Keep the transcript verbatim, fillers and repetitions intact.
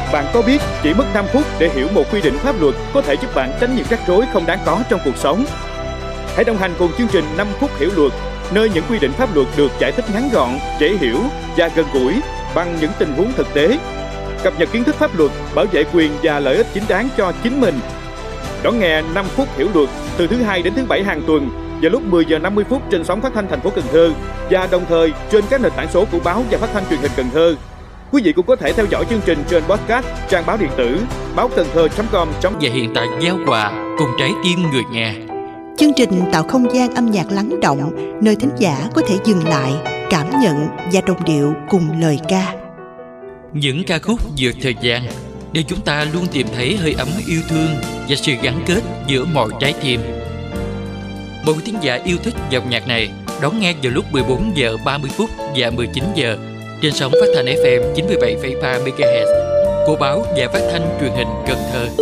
Bạn có biết chỉ mất năm phút để hiểu một quy định pháp luật có thể giúp bạn tránh những rắc rối không đáng có trong cuộc sống? Hãy đồng hành cùng chương trình năm phút hiểu luật, nơi những quy định pháp luật được giải thích ngắn gọn, dễ hiểu và gần gũi bằng những tình huống thực tế. Cập nhật kiến thức pháp luật, bảo vệ quyền và lợi ích chính đáng cho chính mình. Đón nghe năm phút hiểu luật từ thứ hai đến thứ bảy hàng tuần vào lúc mười giờ năm mươi phút trên sóng phát thanh thành phố Cần Thơ và đồng thời trên các nền tảng số của báo và phát thanh truyền hình Cần Thơ. Quý vị cũng có thể theo dõi chương trình trên podcast, trang báo điện tử báo cần thơ chấm com. Và hiện tại giao quà cùng trái tim người nghe. Chương trình tạo không gian âm nhạc lắng động, nơi thính giả có thể dừng lại, cảm nhận và đồng điệu cùng lời ca. Những ca khúc vượt thời gian, để chúng ta luôn tìm thấy hơi ấm yêu thương và sự gắn kết giữa mọi trái tim. Mỗi thính giả yêu thích dòng nhạc này đón nghe vào lúc mười bốn giờ ba mươi phút và mười chín giờ trên sóng phát thanh ép em chín mươi bảy phẩy ba mê ga héc của báo và phát thanh truyền hình Cần Thơ.